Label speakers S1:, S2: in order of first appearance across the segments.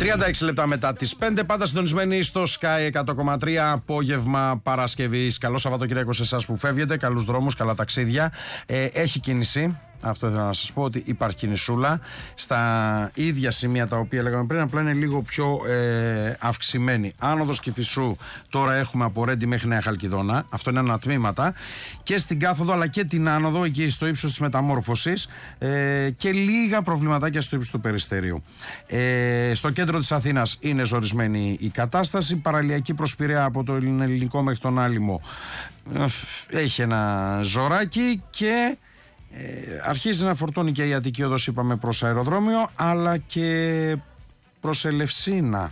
S1: 36 λεπτά μετά τις 5, πάντα συντονισμένοι στο Sky 100,3, απόγευμα Παρασκευής. Καλό Σαββατοκύριακο σε εσάς που φεύγετε, καλούς δρόμους, καλά ταξίδια. Έχει κίνηση. Αυτό ήθελα να σας πω, ότι υπάρχει κινησούλα στα ίδια σημεία τα οποία λέγαμε πριν, απλά είναι λίγο πιο αυξημένη. Άνοδος Κηφισού τώρα έχουμε από Ρέντι μέχρι Νέα Χαλκιδόνα, αυτό είναι ανατμήματα, και στην κάθοδο αλλά και την άνοδο εκεί στο ύψος της Μεταμόρφωσης, και λίγα προβληματάκια στο ύψος του Περιστερίου. Στο κέντρο της Αθήνας είναι ζορισμένη η κατάσταση. Παραλιακή προς Πειραιά από το Ελληνικό μέχρι τον Άλυμο έχει ένα ζωράκι, και αρχίζει να φορτώνει και η Αττική Οδός, είπαμε, προς αεροδρόμιο, αλλά και προς Ελευσίνα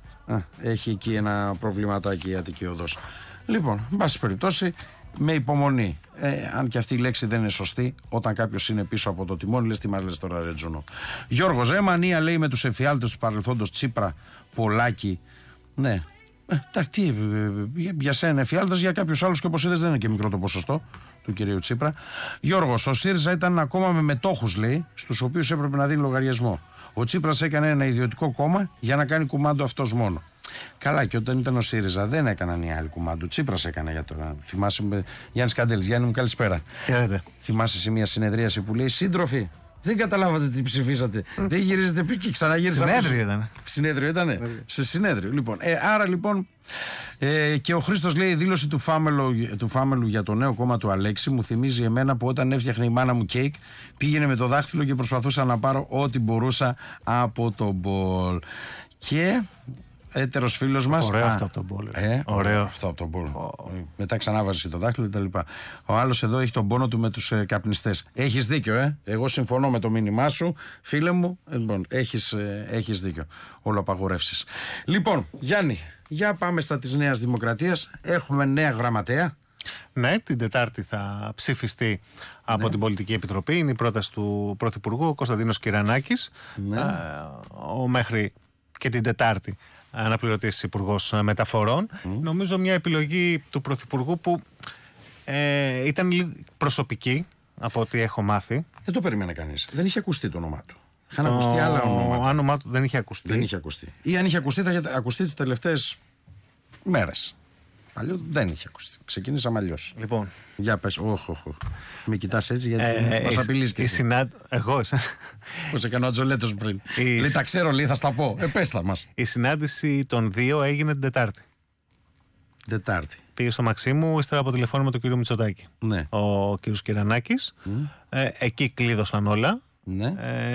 S1: έχει εκεί ένα προβληματάκι η Αττική Οδός. Λοιπόν, εν πάση περιπτώσει, με υπομονή, αν και αυτή η λέξη δεν είναι σωστή, όταν κάποιος είναι πίσω από το τιμόνι, λες τι μας λες τώρα ρε Τζουνό. Γιώργος, μανία λέει με τους εφιάλτες του παρελθόντος Τσίπρα, Πολάκη. Ναι, τι, για σένα εφιάλτες, για κάποιους άλλους, και όπως είδες δεν είναι και μικρό το ποσοστό του κυρίου Τσίπρα. Γιώργος, ο ΣΥΡΙΖΑ ήταν ακόμα με μετόχους, λέει, στους οποίους έπρεπε να δίνει λογαριασμό. Ο Τσίπρας έκανε ένα ιδιωτικό κόμμα για να κάνει κουμάντο αυτός μόνο. Καλά, και όταν ήταν ο ΣΥΡΙΖΑ δεν έκαναν οι άλλοι κουμάντο. Τσίπρας έκανε για τώρα. Θυμάσαι, Γιάννης Καντέλης, Γιάννη μου, καλησπέρα. Θυμάσαι σε μια συνεδρίαση που λέει: σύντροφοι, δεν καταλάβατε τι ψηφίσατε. Δεν γυρίζετε πίσω και ξαναγύρισατε.
S2: Συνέδριο ήταν.
S1: Συνέδριο ήτανε. Σε συνέδριο. Λοιπόν, άρα λοιπόν. Και ο Χρήστος λέει: η δήλωση του Φάμελου για το νέο κόμμα του Αλέξη μου θυμίζει εμένα που όταν έφτιαχνε η μάνα μου κέικ πήγαινε με το δάχτυλο και προσπαθούσα να πάρω ό,τι μπορούσα από το μπολ. Και έτερος φίλος μας.
S2: Ωραίο αυτό από τον μπολ.
S1: Ωραίο αυτό από τον μπολ. Μετά ξανάβαζε το δάχτυλο κτλ. Ο άλλος εδώ έχει τον πόνο του με τους καπνιστές. Έχεις δίκιο, Εγώ συμφωνώ με το μήνυμά σου, φίλε μου. Λοιπόν, έχεις δίκιο. Όλο απαγορεύσεις. Λοιπόν, Γιάννη, για πάμε στα της Νέας Δημοκρατίας. Έχουμε νέα γραμματέα.
S2: Ναι, την Τετάρτη θα ψηφιστεί από την Πολιτική Επιτροπή. Είναι η πρόταση του Πρωθυπουργού, ο Κωνσταντίνος Κυρανάκης. Ναι. Ο μέχρι και την Τετάρτη αναπληρωτής Υπουργός Μεταφορών. Νομίζω μια επιλογή του Πρωθυπουργού που ήταν προσωπική, από ό,τι έχω μάθει.
S1: Δεν το περίμενε κανείς. Δεν είχε ακουστεί το όνομά του. Είχαν ακουστεί άλλα ονόματα.
S2: Το όνομά του δεν είχε ακουστεί.
S1: Δεν είχε ακουστεί. Ή αν είχε ακουστεί, θα είχε ακουστεί τις τελευταίες μέρες. Αλλιώς δεν είχε ακουστεί. Ξεκίνησαμε αλλιώς.
S2: Λοιπόν.
S1: Για πες. Με κοιτάς έτσι, γιατί μας απειλείς και εσύ.
S2: Εγώ.
S1: Πώς έκανε ο Ατζολέτος πριν. Λέει τα ξέρω, λέει θα στα πω. Πες τα μας.
S2: Η συνάντηση των δύο έγινε την Τετάρτη. Πήγε στο Μαξίμου, ύστερα από τηλεφώνημα με τον κύριο Μητσοτάκη.
S1: Ναι.
S2: Ο κύριος Κυρανάκης. Εκεί κλείδωσαν όλα.
S1: Ναι.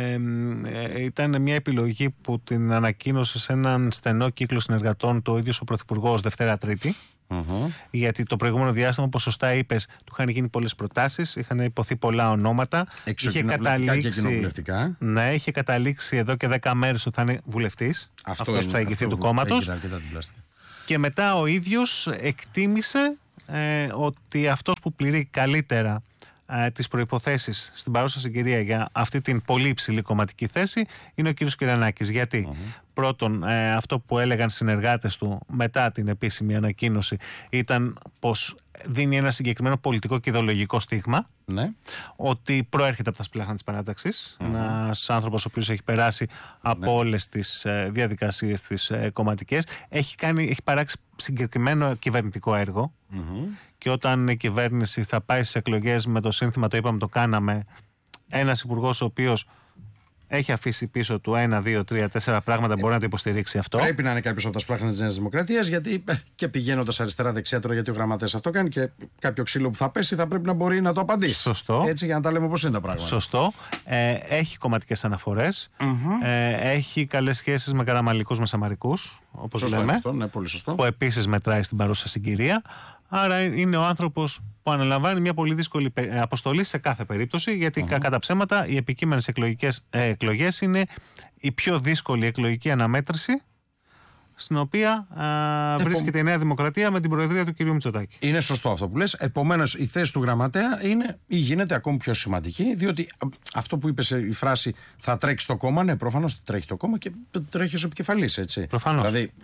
S2: Ήταν μια επιλογή που την ανακοίνωσε σε έναν στενό κύκλο συνεργατών το ίδιος ο Πρωθυπουργός Δευτέρα Τρίτη. Γιατί το προηγούμενο διάστημα, όπως σωστά είπες, του είχαν γίνει πολλές προτάσεις, είχαν υποθεί πολλά ονόματα.
S1: Εξοκοινοβουλευτικά και κοινοβουλευτικά.
S2: Ναι, είχε καταλήξει εδώ και 10 μέρες ότι θα είναι βουλευτής. Αυτός που θα ηγηθεί του κόμματος. Και μετά ο ίδιος εκτίμησε ότι αυτός που πληρεί καλύτερα τις προϋποθέσεις στην παρούσα συγκυρία για αυτή την πολύ υψηλή κομματική θέση είναι ο κύριος Κυρανάκης. Γιατί πρώτον, αυτό που έλεγαν συνεργάτες του μετά την επίσημη ανακοίνωση ήταν πως δίνει ένα συγκεκριμένο πολιτικό και ιδεολογικό στίγμα.
S1: Ναι.
S2: Ότι προέρχεται από τα σπλάχνα της παράταξης. Ένας άνθρωπος ο οποίος έχει περάσει από όλες τις διαδικασίες τις κομματικές, έχει παράξει συγκεκριμένο κυβερνητικό έργο. Και όταν η κυβέρνηση θα πάει στις εκλογές με το σύνθημα, το είπαμε, το κάναμε, ένας υπουργός ο οποίος έχει αφήσει πίσω του 1, 2, 3, 4 πράγματα, μπορεί να το υποστηρίξει αυτό.
S1: Πρέπει να είναι κάποιος από τα σπλάχνα της Νέας Δημοκρατίας, γιατί και πηγαίνοντας αριστερά-δεξιά τώρα, γιατί ο γραμματέας αυτό κάνει, και κάποιο ξύλο που θα πέσει θα πρέπει να μπορεί να το απαντήσει.
S2: Σωστό.
S1: Έτσι, για να τα λέμε όπως είναι τα πράγματα.
S2: Σωστό. Έχει κομματικές αναφορές. Έχει καλές σχέσεις με καραμαλικούς μεσαμαρικούς, όπως
S1: σωστό
S2: λέμε.
S1: Αυτό, ναι, πολύ σωστό.
S2: Που επίσης μετράει στην παρούσα συγκυρία. Άρα είναι ο άνθρωπος που αναλαμβάνει μια πολύ δύσκολη αποστολή σε κάθε περίπτωση, γιατί κατά ψέματα οι επικείμενες εκλογές είναι η πιο δύσκολη εκλογική αναμέτρηση στην οποία βρίσκεται η Νέα Δημοκρατία με την προεδρία του κ. Μητσοτάκη.
S1: Είναι σωστό αυτό που λες. Επομένως, η θέση του γραμματέα είναι ή γίνεται ακόμη πιο σημαντική, διότι αυτό που είπες, η φράση θα τρέξει το κόμμα, ναι, προφανώς θα τρέχει το κόμμα και τρέχει ως επικεφαλής, έτσι.
S2: Προφανώς.
S1: Δηλαδή,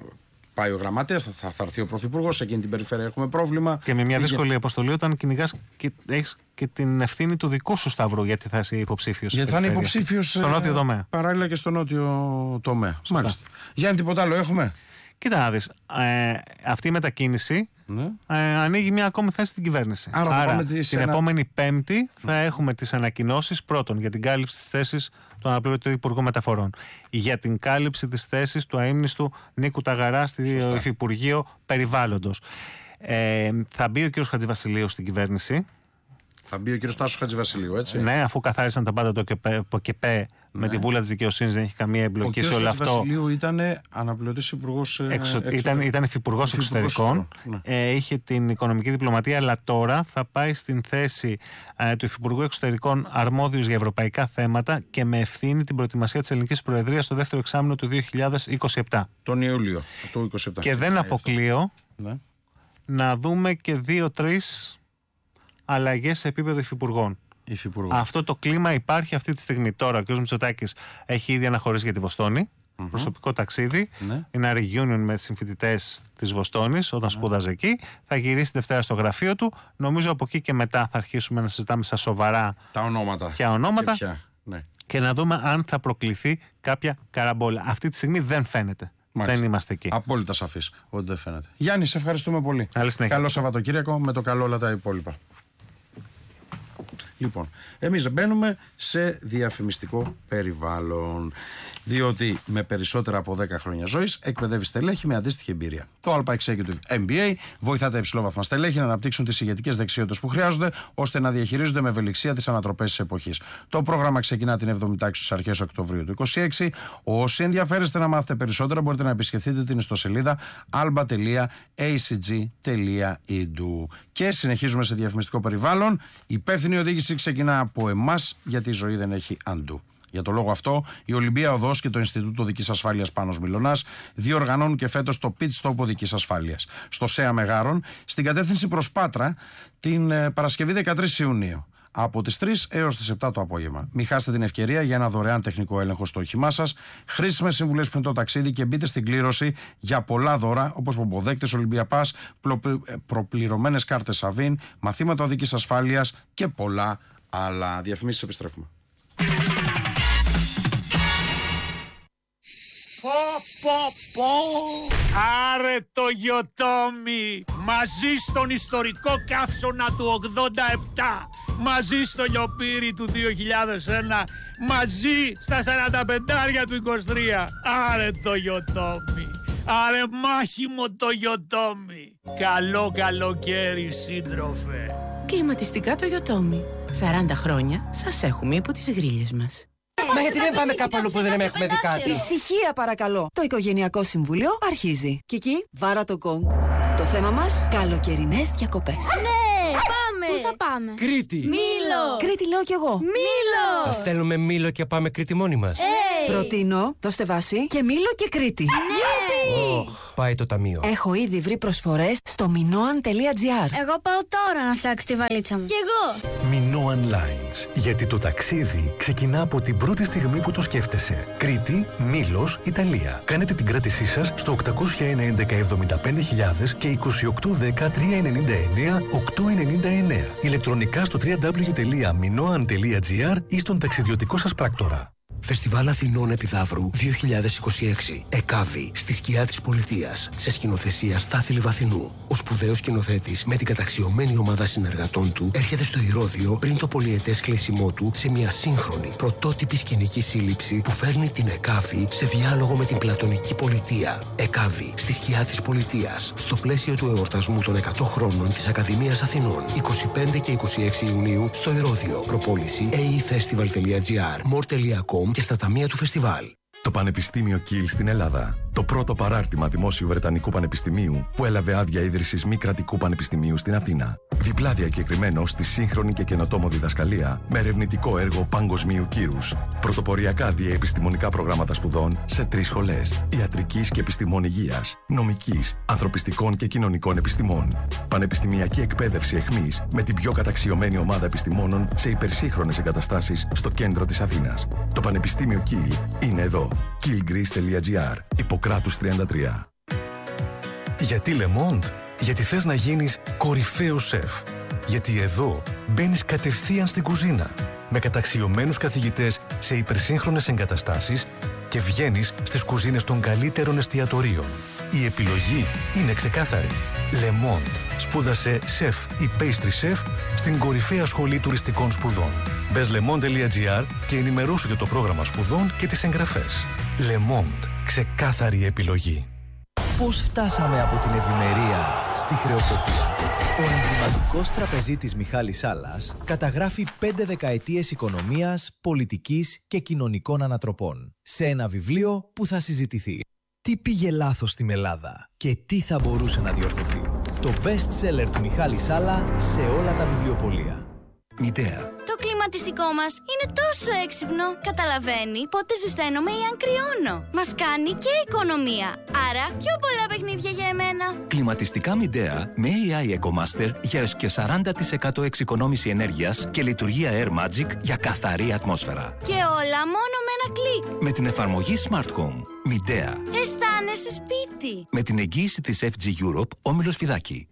S1: πάει ο γραμματέας, θα έρθει ο πρωθυπουργός, σε εκείνη την περιφέρεια έχουμε πρόβλημα.
S2: Και με μια δύσκολη αποστολή όταν κυνηγάς και έχεις και την ευθύνη του δικού σου Σταύρου, γιατί θα είσαι υποψήφιος.
S1: Γιατί θα είναι υποψήφιος
S2: στο νότιο τομέα.
S1: Παράλληλα και στο νότιο τομέα. Μάλιστα. Γιάννη, τίποτα άλλο έχουμε?
S2: Κοίτα να δεις, αυτή η μετακίνηση ανοίγει μια ακόμη θέση στην κυβέρνηση. Άρα την επόμενη Πέμπτη θα έχουμε τις ανακοινώσεις πρώτον για την κάλυψη της θέσης του αναπληρωτή Υπουργού Μεταφορών, για την κάλυψη της θέσης του αείμνηστου Νίκου Ταγαρά στο Υφυπουργείο Περιβάλλοντος. Θα μπει ο κ. Χατζηβασιλείου στην κυβέρνηση.
S1: Θα μπει ο κ. Τάσος Χατζηβασιλείου, έτσι.
S2: Ναι, αφού καθάρισαν τα πάντα το ΠΟΚΕΠΕ με τη Βούλα της Δικαιοσύνης, δεν έχει καμία εμπλοκή σε όλο αυτό. Ο κ. Χατζηβασιλείου
S1: ήταν αναπληρωτής υπουργός
S2: ήταν υφυπουργός εξωτερικών. Είχε την οικονομική διπλωματία, αλλά τώρα θα πάει στην θέση του υφυπουργού εξωτερικών αρμόδιος για ευρωπαϊκά θέματα και με ευθύνη την προετοιμασία της ελληνικής προεδρίας στο δεύτερο εξάμηνο του 2027.
S1: Τον Ιούλιο του 2027.
S2: Και δεν αποκλείω να δούμε και 2-3 αλλαγές σε επίπεδο υφυπουργών. Αυτό το κλίμα υπάρχει αυτή τη στιγμή. Τώρα ο κ. Μητσοτάκης έχει ήδη αναχωρήσει για τη Βοστόνη. Προσωπικό ταξίδι. Είναι reunion με τις συμφοιτητές της Βοστόνης όταν σπούδαζε εκεί. Θα γυρίσει Δευτέρα στο γραφείο του. Νομίζω από εκεί και μετά θα αρχίσουμε να συζητάμε στα σοβαρά
S1: τα ονόματα.
S2: Και ονόματα. Και να δούμε αν θα προκληθεί κάποια καραμπόλα. Αυτή τη στιγμή δεν φαίνεται. Μάλιστα. Δεν είμαστε εκεί.
S1: Απόλυτα σαφής ότι δεν φαίνεται. Γιάννη, σε ευχαριστούμε πολύ. Καλό Σαββατοκύριακο, με το καλό όλα τα υπόλοιπα. Λοιπόν, εμείς μπαίνουμε σε διαφημιστικό περιβάλλον. Διότι με περισσότερα από 10 χρόνια ζωής εκπαιδεύει στελέχη με αντίστοιχη εμπειρία. Το Alpha Executive MBA βοηθά τα υψηλόβαθμα στελέχη να αναπτύξουν τις ηγετικές δεξιότητες που χρειάζονται ώστε να διαχειρίζονται με ευελιξία τις ανατροπές της εποχής. Το πρόγραμμα ξεκινά την 7η τάξη στις αρχές Οκτωβρίου του 2026. Όσοι ενδιαφέρεστε να μάθετε περισσότερα, μπορείτε να επισκεφτείτε την ιστοσελίδα alba.acg.edu. Και συνεχίζουμε σε διαφημιστικό περιβάλλον. Η υπεύθυνη οδήγηση ξεκινά από εμάς, γιατί η ζωή δεν έχει αντού. Για το λόγο αυτό, η Ολυμπία Οδός και το Ινστιτούτο Οδικής Ασφάλειας Πάνος Μιλωνάς διοργανώνουν και φέτος το Pit Stop Οδικής Ασφάλειας στο ΣΕΑ Μεγάρων, στην κατεύθυνση προς Πάτρα, την Παρασκευή 13 Ιουνίου. Από τις 3 έως τις 7 το απόγευμα. Μην χάσετε την ευκαιρία για ένα δωρεάν τεχνικό έλεγχο στο όχημά σας, χρήσιμες συμβουλές πριν το ταξίδι και μπείτε στην κλήρωση για πολλά δώρα όπως ποποδέκτες Olympia Pass, προπληρωμένες κάρτες Σαβίν, μαθήματα οδικής ασφάλειας και πολλά άλλα. Διαφημίσεις, επιστρέφουμε.
S3: Άρε το Γιοτόμι! Μαζί στον ιστορικό καύσωνα του 87, μαζί στο λιοπύρι του 2001, μαζί στα 45 του 23. Άρε το Γιοτόμι! Άρε μάχημο το Γιοτόμι! Καλό καλοκαίρι, σύντροφε!
S4: Κλιματιστικά το Γιοτόμι. 40 χρόνια σας έχουμε υπό τις γρίλες μας.
S5: Μα γιατί δεν πάμε κάπου αλλού που δεν έχουμε δει κάτι?
S4: Ησυχία παρακαλώ. Το Οικογενειακό Συμβούλιο αρχίζει. Κική, βάρα το γκονγκ. Το θέμα μας, καλοκαιρινές διακοπές.
S6: Ναι, πάμε! Πού θα πάμε?
S5: Κρήτη!
S6: Μήλο!
S4: Κρήτη λέω κι εγώ.
S6: Μήλο!
S5: Θα στέλνουμε Μήλο και πάμε Κρήτη μόνοι μας.
S4: Προτείνω, δώστε βάση, και Μήλο και Κρήτη.
S6: Ναι!
S5: Πάει το ταμείο.
S4: Έχω ήδη βρει προσφορές στο minoan.gr.
S6: Εγώ πάω τώρα να φτιάξω τη βαλίτσα μου. Κι εγώ!
S7: Minoan Lines. Γιατί το ταξίδι ξεκινά από την πρώτη στιγμή που το σκέφτεσαι. Κρήτη, Μήλος, Ιταλία. Κάνετε την κράτησή σας στο 801 11 και 2810 399 899. Ηλεκτρονικά στο www.minoan.gr ή στον ταξιδιωτικό σας πράκτορα.
S8: Φεστιβάλ Αθηνών Επιδαύρου 2026. Εκάβη, στη σκιά της πολιτείας. Σε σκηνοθεσία Στάθη Λιβαθινού. Ο σπουδαίος σκηνοθέτης με την καταξιωμένη ομάδα συνεργατών του έρχεται στο Ηρώδειο πριν το πολυετές κλείσιμό του σε μια σύγχρονη πρωτότυπη σκηνική σύλληψη που φέρνει την Εκάβη σε διάλογο με την πλατωνική πολιτεία. Εκάβη, στη σκιά της πολιτείας. Στο πλαίσιο του εορτασμού των 100 χρόνων της Ακαδημίας Αθηνών. 25 και 26 Ιουνίου στο Ηρώδειο. Προπόληση aefestival.gr, more.com και στα ταμεία του φεστιβάλ.
S9: Το Πανεπιστήμιο Κιλ στην Ελλάδα. Το πρώτο παράρτημα δημόσιου Βρετανικού Πανεπιστημίου που έλαβε άδεια ίδρυσης μη κρατικού πανεπιστημίου στην Αθήνα. Διπλά διακεκριμένο στη σύγχρονη και καινοτόμο διδασκαλία με ερευνητικό έργο παγκοσμίου κύρους. Πρωτοποριακά διαεπιστημονικά προγράμματα σπουδών σε 3 σχολές. Ιατρικής και επιστημών υγείας, νομικής, ανθρωπιστικών και κοινωνικών επιστημών. Πανεπιστημιακή εκπαίδευση εχμής με την πιο καταξιωμένη ομάδα επιστημόνων σε υπερσύγχρονες εγκαταστάσεις στο κέντρο της Αθήνας. Το Πανεπιστήμιο Κιλ είναι εδώ. killgreece.gr. Ιπποκράτους 33.
S7: Γιατί Le Monde? Γιατί θες να γίνεις κορυφαίος σεφ. Γιατί εδώ μπαίνεις κατευθείαν στην κουζίνα με καταξιωμένους καθηγητές σε υπερσύγχρονες εγκαταστάσεις και βγαίνεις στις κουζίνες των καλύτερων εστιατορίων. Η επιλογή είναι ξεκάθαρη. Le Monde. Σπούδασε σεφ ή pastry chef στην κορυφαία σχολή τουριστικών σπουδών. Μπες lemonde.gr και ενημερώσου για το πρόγραμμα σπουδών και τις εγγραφές. Le Monde. Ξεκάθαρη επιλογή.
S10: Πώς φτάσαμε από την ευημερία στη χρεοκοπία? Ο εμβληματικός τραπεζίτης Μιχάλης Σάλλας καταγράφει 5 δεκαετίες οικονομίας, πολιτικής και κοινωνικών ανατροπών σε ένα βιβλίο που θα συζητηθεί. Τι πήγε λάθος στην Ελλάδα και τι θα μπορούσε να διορθωθεί? Το best seller του Μιχάλη Σάλλα σε όλα τα βιβλιοπωλεία.
S11: Μητέα.
S6: Το κλιματιστικό μας είναι τόσο έξυπνο. Καταλαβαίνει πότε ζεσταίνομαι ή αν κρυώνω. Μας κάνει και οικονομία. Άρα πιο πολλά παιχνίδια για εμένα.
S11: Κλιματιστικά Midea με AI EcoMaster για έως και 40% εξοικονόμηση ενέργειας και λειτουργία Air Magic για καθαρή ατμόσφαιρα.
S6: Και όλα μόνο με ένα κλικ.
S11: Με την εφαρμογή Smart Home. Midea.
S6: Αισθάνεσαι σπίτι.
S11: Με την εγγύηση της FG Europe, Όμιλος Φιδάκη.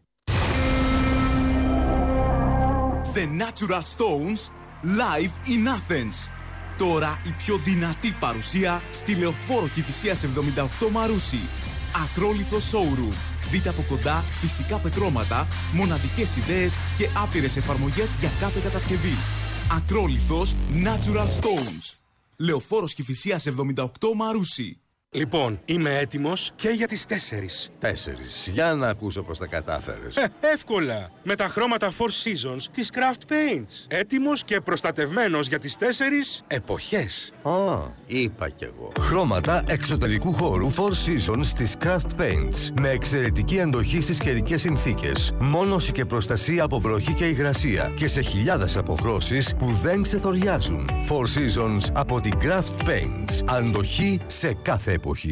S12: The Natural Stones live in Athens. Τώρα η πιο δυνατή παρουσία στη Λεωφόρο Κηφισίας 78 Μαρούσι. Ακρόλιθο showroom. Δείτε από κοντά φυσικά πετρώματα, μοναδικές ιδέες και άπειρες εφαρμογές για κάθε κατασκευή. Ακρόλιθος Natural Stones. Λεωφόρος Κηφισίας 78 Μαρούσι.
S13: Λοιπόν, είμαι έτοιμος και για τις 4.
S14: 4. Για να ακούσω πώς τα κατάφερες.
S13: Εύκολα. Με τα χρώματα Four Seasons της Craft Paints. Έτοιμος και προστατευμένος για τις 4 εποχές.
S14: Είπα κι εγώ. Χρώματα εξωτερικού χώρου Four Seasons της Craft Paints. Με εξαιρετική αντοχή στις καιρικές συνθήκες. Μόνωση και προστασία από βροχή και υγρασία. Και σε χιλιάδες αποχρώσεις που δεν ξεθοριάζουν. Four Seasons από την Craft Paints. Αντοχή σε κάθε εποχή.